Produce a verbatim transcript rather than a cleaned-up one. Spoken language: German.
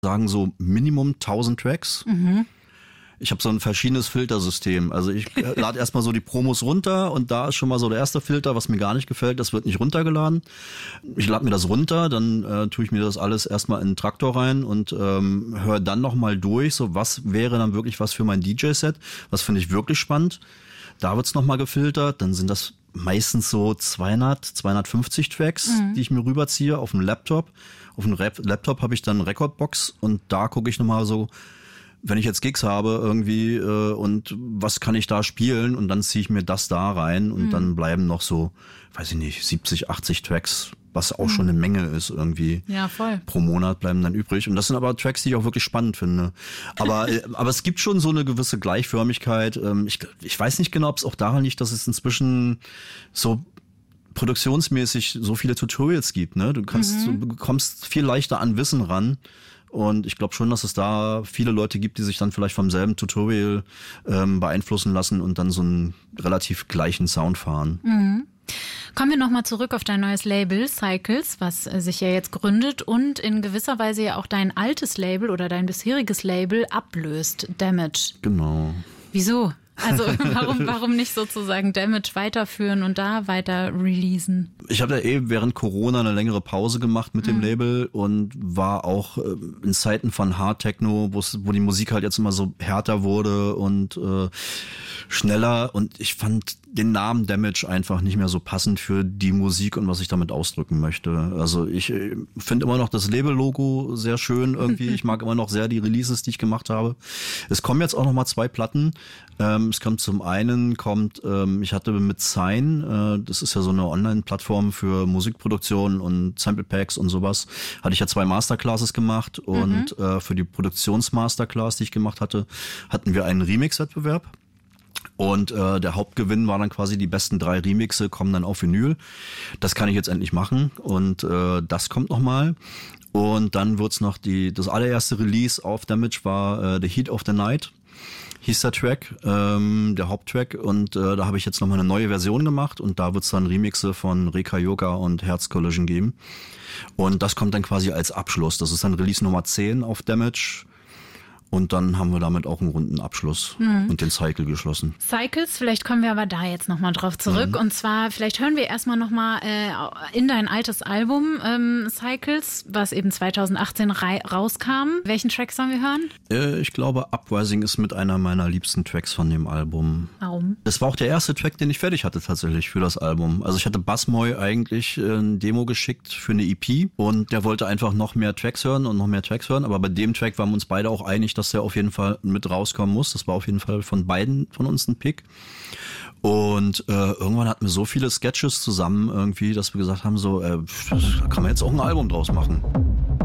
sagen so Minimum tausend Tracks. Mhm. Ich habe so ein verschiedenes Filtersystem. Also ich lade erstmal so die Promos runter und da ist schon mal so der erste Filter, was mir gar nicht gefällt, das wird nicht runtergeladen. Ich lade mir das runter, dann äh, tue ich mir das alles erstmal in den Traktor rein und ähm, höre dann nochmal durch, so was wäre dann wirklich was für mein D J-Set, was finde ich wirklich spannend. Da wird's nochmal gefiltert, dann sind das meistens so zweihundert, zweihundertfünfzig Tracks, mhm. die ich mir rüberziehe auf dem Laptop. Auf dem Rap- Laptop habe ich dann eine Recordbox und da gucke ich nochmal so, wenn ich jetzt Gigs habe irgendwie äh, und was kann ich da spielen und dann ziehe ich mir das da rein und mhm. dann bleiben noch so, weiß ich nicht, siebzig, achtzig Tracks, was auch mhm. schon eine Menge ist irgendwie. Ja, voll. Pro Monat bleiben dann übrig und das sind aber Tracks, die ich auch wirklich spannend finde. Aber äh, aber es gibt schon so eine gewisse Gleichförmigkeit. Ähm, ich ich weiß nicht genau, ob es auch daran liegt, dass es inzwischen so produktionsmäßig so viele Tutorials gibt, ne? Du kannst, mhm. du kommst viel leichter an Wissen ran. Und ich glaube schon, dass es da viele Leute gibt, die sich dann vielleicht vom selben Tutorial ähm, beeinflussen lassen und dann so einen relativ gleichen Sound fahren. Mhm. Kommen wir nochmal zurück auf dein neues Label, Cycles, was sich ja jetzt gründet und in gewisser Weise ja auch dein altes Label oder dein bisheriges Label ablöst, Damage. Genau. Wieso? Also warum, warum nicht sozusagen Damage weiterführen und da weiter releasen? Ich habe ja eh während Corona eine längere Pause gemacht mit dem mhm. Label und war auch äh, in Zeiten von Hard Techno, wo die Musik halt jetzt immer so härter wurde und äh, schneller und ich fand den Namen Damage einfach nicht mehr so passend für die Musik und was ich damit ausdrücken möchte. Also ich finde immer noch das Label-Logo sehr schön irgendwie. Ich mag immer noch sehr die Releases, die ich gemacht habe. Es kommen jetzt auch noch mal zwei Platten. Ähm, es kommt zum einen, kommt, ähm, ich hatte mit Sign, äh, das ist ja so eine Online-Plattform für Musikproduktion und Sample Packs und sowas, hatte ich ja zwei Masterclasses gemacht und mhm. äh, für die Produktions-Masterclass, die ich gemacht hatte, hatten wir einen Remix-Wettbewerb. Und äh, der Hauptgewinn war dann quasi die besten drei Remixe kommen dann auf Vinyl. Das kann ich jetzt endlich machen und äh, das kommt nochmal. Und dann wird's noch die das allererste Release auf Damage war äh, The Heat of the Night, hieß der Track, ähm, der Haupttrack. Und äh, da habe ich jetzt nochmal eine neue Version gemacht und da wird's dann Remixe von Reka Yoga und Herz Collision geben. Und das kommt dann quasi als Abschluss. Das ist dann Release Nummer zehn auf Damage. Und dann haben wir damit auch einen runden Abschluss mhm. und den Cycle geschlossen. Cycles, vielleicht kommen wir aber da jetzt nochmal drauf zurück. Mhm. Und zwar, vielleicht hören wir erstmal nochmal äh, in dein altes Album ähm, Cycles, was eben zwanzig achtzehn rei- rauskam. Welchen Track sollen wir hören? Äh, ich glaube, Uprising ist mit einer meiner liebsten Tracks von dem Album. Warum? Das war auch der erste Track, den ich fertig hatte tatsächlich für das Album. Also ich hatte Basmoy eigentlich äh, ein Demo geschickt für eine E P und der wollte einfach noch mehr Tracks hören und noch mehr Tracks hören. Aber bei dem Track waren wir uns beide auch einig, dass der auf jeden Fall mit rauskommen muss. Das war auf jeden Fall von beiden von uns ein Pick. Und äh, irgendwann hatten wir so viele Sketches zusammen irgendwie, dass wir gesagt haben, so, äh, da kann man jetzt auch ein Album draus machen.